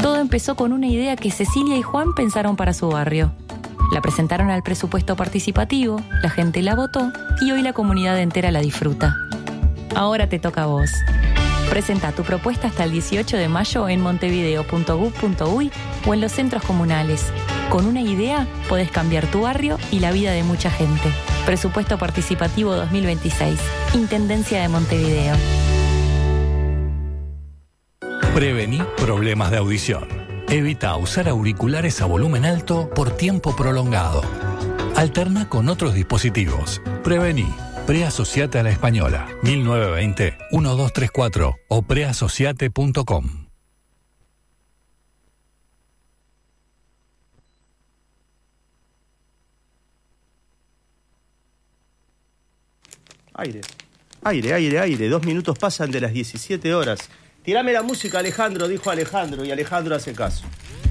Todo empezó con una idea que Cecilia y Juan pensaron para su barrio. La presentaron al presupuesto participativo, la gente la votó y hoy la comunidad entera la disfruta. Ahora te toca a vos. Presenta tu propuesta hasta el 18 de mayo en montevideo.gov.uy o en los centros comunales. Con una idea podés cambiar tu barrio y la vida de mucha gente. Presupuesto Participativo 2026. Intendencia de Montevideo. Prevení problemas de audición. Evita usar auriculares a volumen alto por tiempo prolongado. Alterna con otros dispositivos. Prevení. Preasociate a la Española. 1920-1234 o preasociate.com. Aire. 2 minutos pasan de las 17 horas. Tirame la música, Alejandro, dijo Alejandro, y Alejandro hace caso.